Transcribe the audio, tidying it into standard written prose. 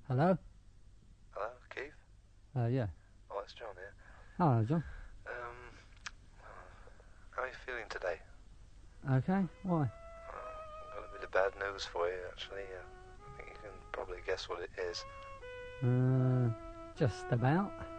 Hello? Hello, Keith? Yeah. Oh, it's John here. Hello, John. How are you feeling today? Okay, why? I've got a bit of bad news for you, actually. I think you can probably guess what it is. Just about.